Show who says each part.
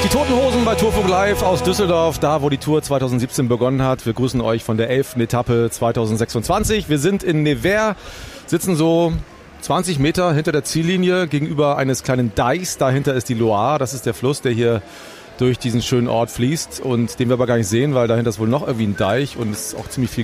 Speaker 1: Die Toten Hosen bei Tourfunk Live aus Düsseldorf, da wo die Tour 2017 begonnen hat. Wir grüßen euch von der 11. Etappe 2026. Wir sind in Nevers, sitzen so 20 Meter hinter der Ziellinie gegenüber eines kleinen Deichs. Dahinter ist die Loire, das ist der Fluss, der hier durch diesen schönen Ort fließt und den wir aber gar nicht sehen, weil dahinter ist wohl noch irgendwie ein Deich und es ist auch ziemlich viel